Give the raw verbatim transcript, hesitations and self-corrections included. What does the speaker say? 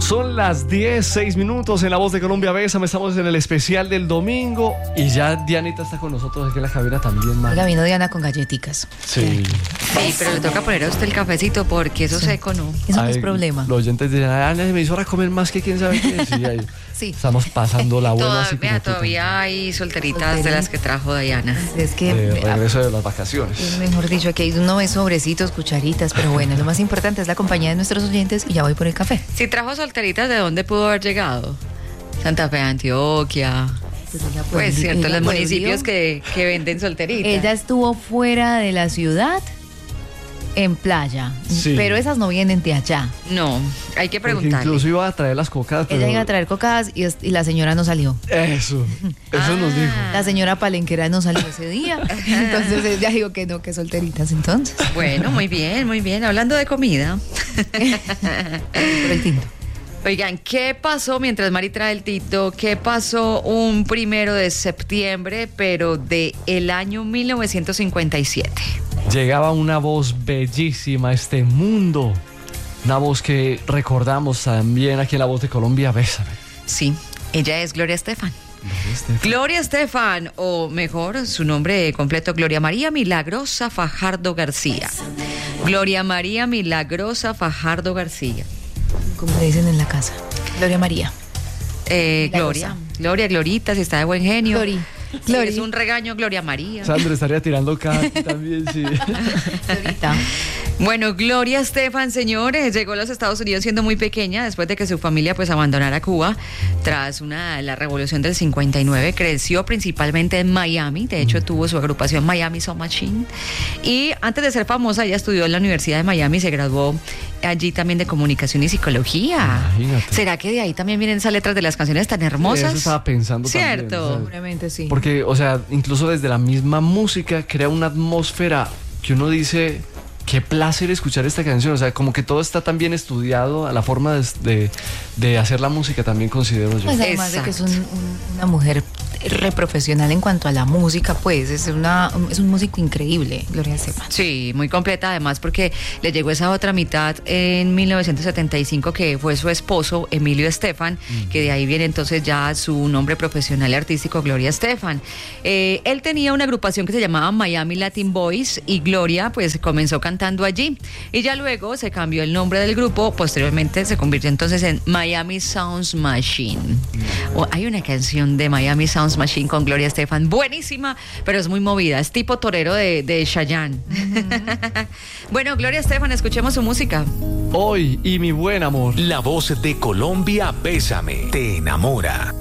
Son las diez, seis minutos en La Voz de Colombia. Bésame, estamos en el especial del domingo y ya Dianita está con nosotros aquí en la cabina también, man. Oiga, vino Diana con galletitas. Sí. Sí, pero le toca poner a usted el cafecito porque eso Sí. seco no. Eso no Ay, es problema. Los oyentes dicen, ah, me hizo comer más que quién sabe qué. Sí, ahí Sí. estamos pasando la buena. Toda- así como vea, tú todavía hay solteritas de Solteritas. las que trajo Diana. Es que, también. Eh, eh, regreso de las vacaciones. es mejor dicho, aquí uno ve sobrecitos, cucharitas, pero bueno, lo más importante es la compañía de nuestros oyentes y ya voy por el café. Si trajo solteritas, ¿de dónde pudo haber llegado? Santa Fe, Antioquia. Pues, ella Pues puebli- cierto, ella los pueblió. municipios que, que venden solteritas. Ella estuvo fuera de la ciudad en playa, Sí. pero esas no vienen de allá. No, hay que Porque preguntarle. incluso iba a traer las cocadas. Ella pero- iba a traer cocadas y, es- y la señora no salió. Eso, eso nos dijo. La señora palenquera no salió ese día. Entonces ella dijo que no, que solteritas entonces. Bueno, muy bien, muy bien. Hablando de comida. Por el tinto. Oigan, ¿qué pasó mientras Mari trae el tito? ¿Qué pasó un primero de septiembre, pero de el año mil novecientos cincuenta y siete? Llegaba una voz bellísima a este mundo. Una voz que recordamos también aquí en La Voz de Colombia. Bésame. Sí, ella es Gloria Estefan. Gloria Estefan, o mejor, su nombre completo, Gloria María Milagrosa Fajardo García. Gloria María Milagrosa Fajardo García. Como le dicen en la casa. Gloria María. Eh, Milagrosa. Gloria, Gloria, Glorita, si está de buen genio. Glori. Si Glori. es un regaño, Gloria María. Sandra estaría tirando Katy también, sí. Glorita. Bueno, Gloria Estefan, señores, llegó a los Estados Unidos siendo muy pequeña después de que su familia pues abandonara Cuba tras una la revolución del cincuenta y nueve. Creció principalmente en Miami, de hecho tuvo su agrupación Miami Sound Machine y antes de ser famosa ella estudió en la Universidad de Miami y se graduó allí también de comunicación y psicología. Imagínate. ¿Será que de ahí también vienen esas letras de las canciones tan hermosas? Eso estaba pensando Cierto. también, ¿sabes? Seguramente sí. Porque, o sea, incluso desde la misma música crea una atmósfera que uno dice, qué placer escuchar esta canción. O sea, como que todo está tan bien estudiado a la forma de, de, de hacer la música también, considero yo. Pues además de que es un- un- una mujer reprofesional en cuanto a la música, pues es una es un músico increíble, Gloria Estefan. Sí, muy completa además porque le llegó esa otra mitad en mil novecientos setenta y cinco que fue su esposo Emilio Estefan, que de ahí viene entonces ya su nombre profesional y artístico, Gloria Estefan. Eh, él tenía una agrupación que se llamaba Miami Latin Boys y Gloria pues comenzó cantando allí y ya luego se cambió el nombre del grupo, posteriormente se convirtió entonces en Miami Sound Machine. O hay una canción de Miami Sound Machine con Gloria Estefan, buenísima, pero es muy movida, es tipo torero de, de Chayanne. Bueno, Gloria Estefan, escuchemos su música. Hoy y mi buen amor. La Voz de Colombia, Bésame, te enamora.